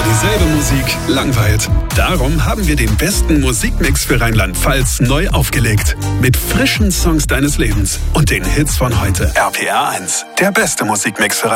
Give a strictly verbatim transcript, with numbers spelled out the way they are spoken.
dieselbe Musik langweilt. Darum haben wir den besten Musikmix für Rheinland-Pfalz neu aufgelegt. Mit frischen Songs deines Lebens und den Hits von heute. R P R eins, der beste Musikmix für